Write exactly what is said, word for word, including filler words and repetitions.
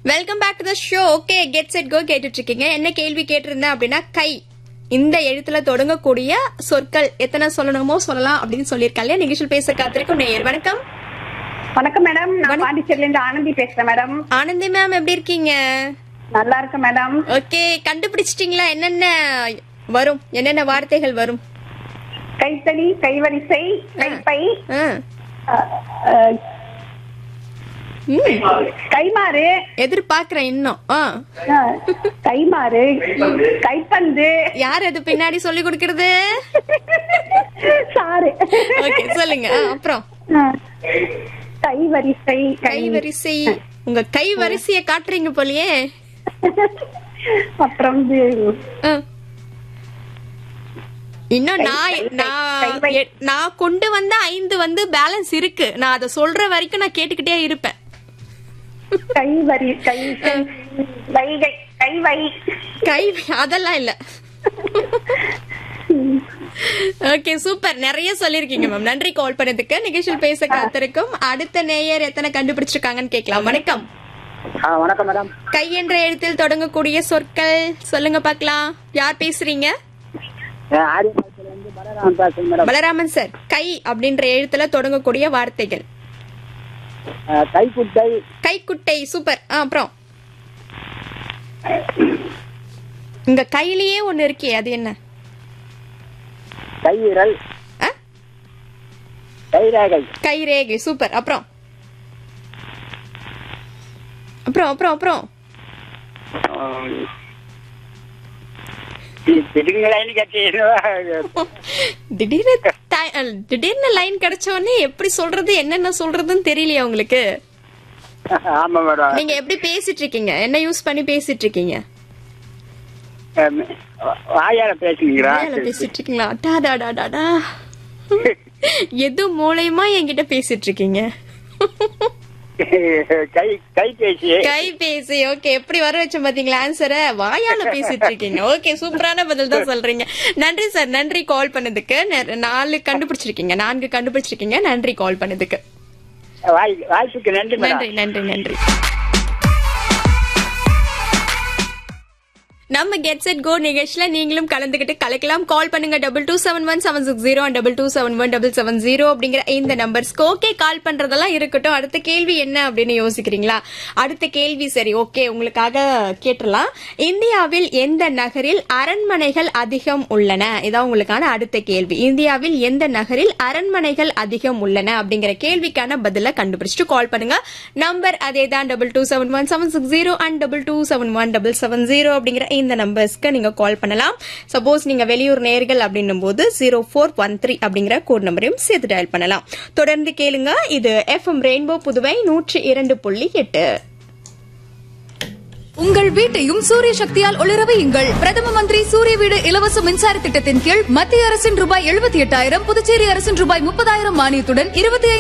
Welcome back to the show. Okay, get set go கேட்டுட்டு இருக்கீங்க. என்ன கேள்வி கேட்டிருந்தேன் அப்படின்னா, கை இந்த எழுத்துல தொடங்கக்கூடிய சொற்கள் எத்தனை சொல்லணுமோ சொல்லலாம் அப்படின்னு சொல்லியிருக்காங்க. நிகழ்ச்சியில் பேச காத்திருக்கும் நேயர். வணக்கம். வணக்கம் மேடம், நான் பாண்டிச்சேரியில இருந்து ஆனந்தி பேசுறேன் மேடம். ஆனந்தி மேம், எப்படி இருக்கீங்க? நல்லா இருக்கேன் மேடம். ஓகே, கண்டுபிடிச்சிட்டீங்களா? என்னென்ன வரும், என்னென்ன வார்த்தைகள் வரும்? கைத்தடி, கைவரிசை, கைப்பை, கைமாறு. எதிர்பார்க்கிறேன் இன்னும். கைமாறு, கைப்பந்து. யார் அது பின்னாடி சொல்லி கொடுக்கறது? சாரு. ஓகே, சொல்லுங்க. அப்புறம் கைவரிசை. கைவரிசை. உங்க கை வரிசைய காட்டுறீங்க போலியே. அப்புறம் இன்னும் நான் நான் கொண்டு வந்த ஐந்து வந்து பேலன்ஸ் இருக்கு. நான் அதை சொல்ற வரைக்கும் நான் கேட்டுக்கிட்டே இருப்பேன். கைவரி, கை, வைகை, கைவை, கை, அதெல்லாம் இல்ல. Okay, super. நிறைய சொல்லிருக்கீங்க மேம். நன்றி கால் பண்ணதுக்கு. நிகழ்ச்சியில் பேச காத்திருக்கும் அடுத்த நேயர் எத்தனை கண்டுபிடிச்சிருக்காங்கன்னு கேட்கலாம். வணக்கம். வணக்கம் மேடம். கை என்ற எழுத்தில் தொடங்கக்கூடிய சொற்கள் சொல்லுங்க பாக்கலாம். யார் பேசுறீங்க? பலராமன் சார். கை அப்படின்ற எழுத்துல தொடங்கக்கூடிய வார்த்தைகள். கைக்குட்டை. கைக்குட்டை, சூப்பர். அப்புறம் உங்க கையிலேயே ஒண்ணு இருக்கே, அது என்ன? கைவிரல். கைரேகை. கைரேகை, சூப்பர். அப்புறம் அப்புறம் அப்புறம் அப்புறம் திடீர்னு திடீர்னு லைன் கிடைச்ச உடனே எப்படி சொல்றது, என்னென்ன சொல்றதுன்னு தெரியலையா உங்களுக்கு? ஆமா மேடம். நீங்க எப்படி பேசிட்டு இருக்கீங்க? என்ன யூஸ் பண்ணி பேசிட்டு இருக்கீங்க? வாயால பேசுறீங்களா? பேசிட்டு இருக்கீங்களா? டாடா டாடா. எது மூலமா என்கிட்ட பேசிட்டு இருக்கீங்க? கை கைபேசி. கைபேசி. ஓகே, எப்படி வர வச்ச பாத்தீங்களா ஆன்சரை? வாயால பேசிட்டு இருக்கீங்க. ஓகே, சூப்பரான பதில் தான் சொல்றீங்க. நன்றி சார், நன்றி கால் பண்ணதுக்கு. நாலு கண்டுபிடிச்சிருக்கீங்க, நான்கு கண்டுபிடிச்சிருக்கீங்க. நன்றி கால் பண்ணதுக்கு. வாய்ப்புக்கு நன்றி நன்றி நன்றி நன்றி. நம்ம கெட் செட் கோ நிகழ்ச்சியில நீங்களும் கலந்துகிட்டு கலக்கலாம். கால் பண்ணுங்க double two seven one seven six zero double two seven one double seven zero அப்படிங்கிற இந்த நம்பர்ஸ்க்கு. ஓகே, கால் பண்றதெல்லாம் இருக்கட்டும். அடுத்த கேள்வி என்ன அப்படின்னு யோசிக்கிறீங்களா? அடுத்த கேள்வி சரி, ஓகே, உங்களுக்காக கேட்டுடலாம். இந்தியாவில் எந்த நகரில் அரண்மனைகள் அதிகம் உள்ளன? இதான் உங்களுக்கான அடுத்த கேள்வி. இந்தியாவில் எந்த நகரில் அரண்மனைகள் அதிகம் உள்ளன அப்படிங்கிற கேள்விக்கான பதில கண்டுபிடிச்சிட்டு கால் பண்ணுங்க. நம்பர் அதே தான், double two seven one seven six zero and double two seven one double seven zero அப்படிங்கிற இந்த நம்பர்ஸ்க்கு நீங்க கால் பண்ணலாம். சப்போஸ் நீங்க வெளியூர் நேர்கள் அப்படின்னும் போது ஜீரோ போர் ஒன் த்ரீ அப்படிங்கிற கோட் நம்பரையும் சேர்த்து டயல் பண்ணலாம். தொடர்ந்து கேளுங்க. இது எஃப்எம் ரெயின்போ புதுவை நூற்றி இரண்டு புள்ளி எட்டு. உங்கள் வீட்டையும் சூரிய சக்தியால் ஒளிரவையுங்கள். பிரதம மந்திரி சூரிய வீடு இலவச மின்சார திட்டத்தின் கீழ் மத்திய அரசின் ரூபாய் எழுபத்தி எட்டாயிரம், புதுச்சேரி அரசின் ரூபாய் முப்பதாயிரம் மானியத்துடன் இருபத்தி